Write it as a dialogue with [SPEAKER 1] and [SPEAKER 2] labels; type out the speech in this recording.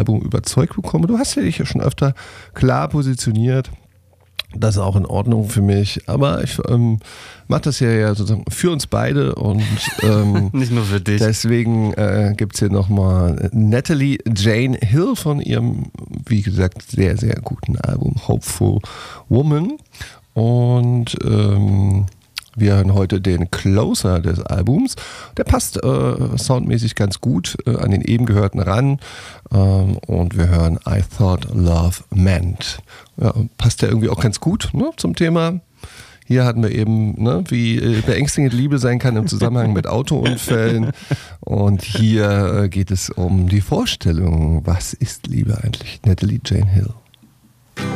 [SPEAKER 1] Album überzeugt bekomme. Du hast ja dich ja schon öfter klar positioniert. Das ist auch in Ordnung für mich. Aber ich mache das ja sozusagen für uns beide und
[SPEAKER 2] nicht nur für dich.
[SPEAKER 1] Deswegen gibt es hier nochmal Natalie Jane Hill von ihrem, wie gesagt, sehr, sehr guten Album Hopeful Woman. Und wir hören heute den Closer des Albums. Der passt soundmäßig ganz gut an den eben gehörten ran. Und wir hören I Thought Love Meant. Ja, passt ja irgendwie auch ganz gut, ne, zum Thema. Hier hatten wir eben, ne, wie beängstigend Liebe sein kann im Zusammenhang mit Autounfällen. Und hier geht es um die Vorstellung, was ist Liebe eigentlich? Natalie Jane Hill.